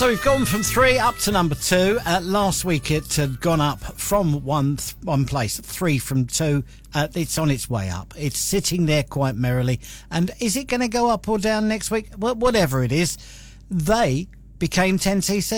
So we've gone from 3 up to number 2. Last week it had gone up from one place, 3 from 2. It's on its way up. It's sitting there quite merrily. And is it going to go up or down next week? Well, whatever it is, they became 10cc.